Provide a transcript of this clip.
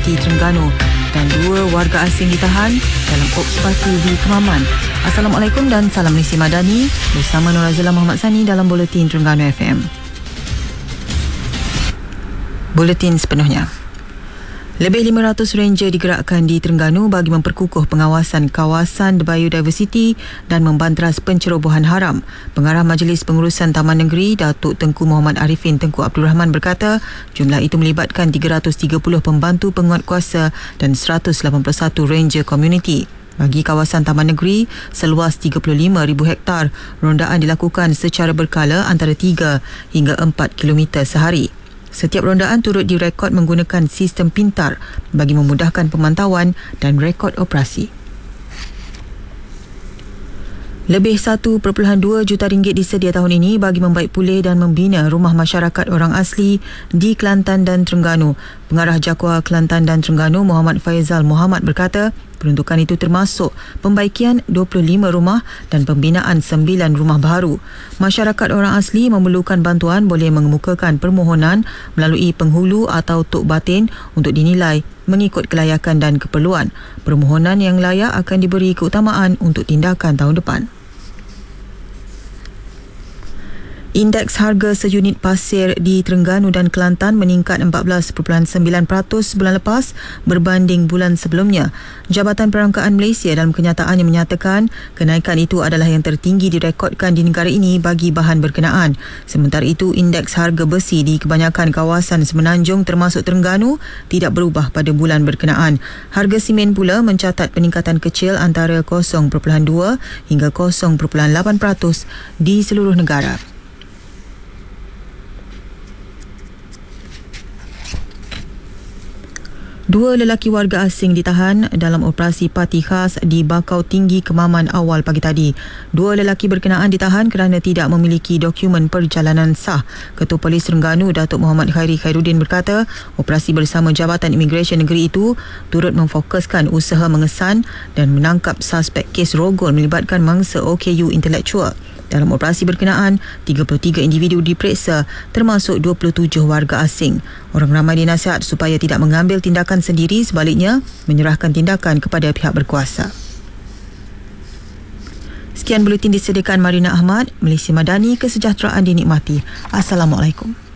City, Terengganu dan 2 warga asing ditahan dalam Ops Parti di Kemaman. Assalamualaikum dan salam Malaysia Madani bersama Nur Azila Muhammad Sani dalam Buletin Terengganu FM. Buletin sepenuhnya. Lebih 500 ranger digerakkan di Terengganu bagi memperkukuh pengawasan kawasan biodiversiti dan membanteras pencerobohan haram. Pengarah Majlis Pengurusan Taman Negeri, Datuk Tengku Muhammad Arifin Tengku Abdul Rahman berkata, jumlah itu melibatkan 330 pembantu penguatkuasa dan 181 ranger komuniti. Bagi kawasan Taman Negeri seluas 35,000 hektar, rondaan dilakukan secara berkala antara 3 hingga 4 kilometer sehari. Setiap rondaan turut direkod menggunakan sistem pintar bagi memudahkan pemantauan dan rekod operasi. Lebih 1.2 juta ringgit disedia tahun ini bagi membaik pulih dan membina rumah masyarakat orang asli di Kelantan dan Terengganu. Pengarah Jaguar Kelantan dan Terengganu Muhammad Faizal Muhammad berkata, peruntukan itu termasuk pembaikian 25 rumah dan pembinaan 9 rumah baru. Masyarakat orang asli memerlukan bantuan boleh mengemukakan permohonan melalui penghulu atau tok batin untuk dinilai mengikut kelayakan dan keperluan. Permohonan yang layak akan diberi keutamaan untuk tindakan tahun depan. Indeks harga seunit pasir di Terengganu dan Kelantan meningkat 14.9% bulan lepas berbanding bulan sebelumnya. Jabatan Perangkaan Malaysia dalam kenyataannya menyatakan kenaikan itu adalah yang tertinggi direkodkan di negara ini bagi bahan berkenaan. Sementara itu, indeks harga besi di kebanyakan kawasan Semenanjung termasuk Terengganu tidak berubah pada bulan berkenaan. Harga simen pula mencatat peningkatan kecil antara 0.2 hingga 0.8% di seluruh negara. 2 lelaki warga asing ditahan dalam operasi parti khas di Bakau Tinggi Kemaman awal pagi tadi. 2 lelaki berkenaan ditahan kerana tidak memiliki dokumen perjalanan sah. Ketua Polis Terengganu Datuk Muhammad Khairi Khairuddin berkata, operasi bersama Jabatan Imigresen Negeri itu turut memfokuskan usaha mengesan dan menangkap suspek kes rogol melibatkan mangsa OKU intelektual. Dalam operasi berkenaan, 33 individu diperiksa termasuk 27 warga asing. Orang ramai dinasihat supaya tidak mengambil tindakan sendiri, sebaliknya menyerahkan tindakan kepada pihak berkuasa. Sekian buletin disediakan Marina Ahmad, Malaysia Madani, kesejahteraan dinikmati. Assalamualaikum.